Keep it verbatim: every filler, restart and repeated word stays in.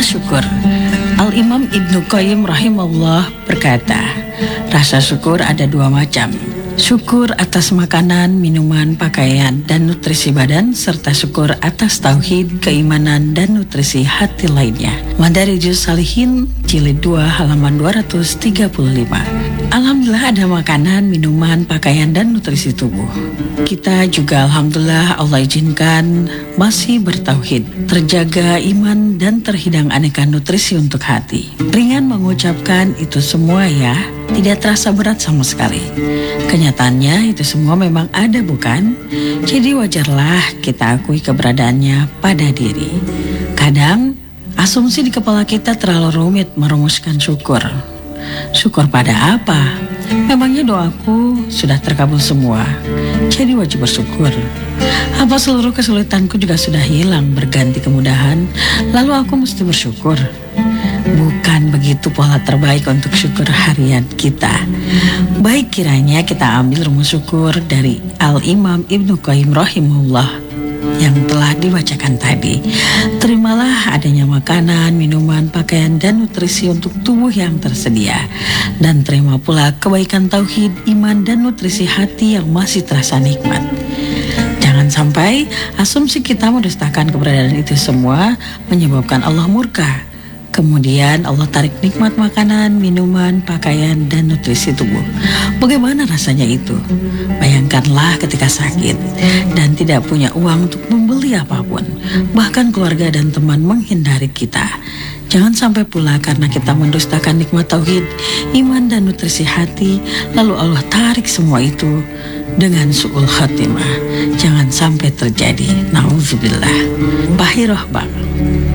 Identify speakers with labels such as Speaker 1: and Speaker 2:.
Speaker 1: Rasa syukur. Al-Imam Ibnu Qayyim rahimahullah berkata, rasa syukur ada dua macam. Syukur atas makanan, minuman, pakaian, dan nutrisi badan, serta syukur atas tauhid, keimanan, dan nutrisi hati lainnya. Madarijus Salihin, jilid dua, halaman dua ratus tiga puluh lima. Alhamdulillah ada makanan, minuman, pakaian, dan nutrisi tubuh. Kita juga alhamdulillah Allah izinkan masih bertauhid, terjaga iman, dan terhidang aneka nutrisi untuk hati. Ringan mengucapkan itu semua ya, tidak terasa berat sama sekali. Kenyataannya itu semua memang ada, bukan? Jadi wajarlah kita akui keberadaannya pada diri. Kadang asumsi di kepala kita terlalu rumit merumuskan syukur. Syukur pada apa? Memangnya doaku sudah terkabul semua, jadi wajib bersyukur. Apa seluruh kesulitanku juga sudah hilang berganti kemudahan, lalu aku mesti bersyukur? Bukan begitu pola terbaik untuk syukur harian kita. Baik kiranya kita ambil rumus syukur dari Al-Imam Ibnu Qayyim rahimahullah yang telah dibacakan tadi. Terimalah adanya makanan, minuman, pakaian, dan nutrisi untuk tubuh yang tersedia. Dan terima pula kebaikan tauhid, iman, dan nutrisi hati yang masih terasa nikmat. Jangan sampai asumsi kita mendustakan keberadaan itu semua menyebabkan Allah murka. Kemudian Allah tarik nikmat makanan, minuman, pakaian, dan nutrisi tubuh. Bagaimana rasanya itu? Bayangkanlah ketika sakit dan tidak punya uang untuk membeli apapun. Bahkan keluarga dan teman menghindari kita. Jangan sampai pula karena kita mendustakan nikmat tauhid, iman, dan nutrisi hati, lalu Allah tarik semua itu dengan su'ul khatimah. Jangan sampai terjadi. Nauzubillah. Bahirah bang.